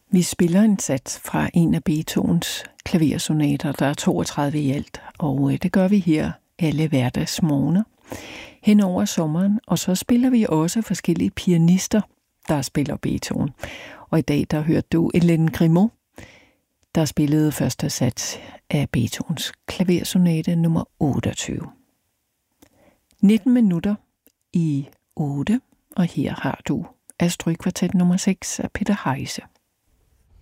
Vi spiller en sats fra en af Beethovens klaversonater, der er 32 i alt, og det gør vi her alle hverdagsmorgener hen over sommeren, og så spiller vi også forskellige pianister, der spiller Beethoven. Og i dag der hørte du Hélène Grimaud, der spillede første sats af Beethovens klaversonate nummer 28. 19 minutter i 8, og her har du Astrykvartet nummer 6 af Peter Heise.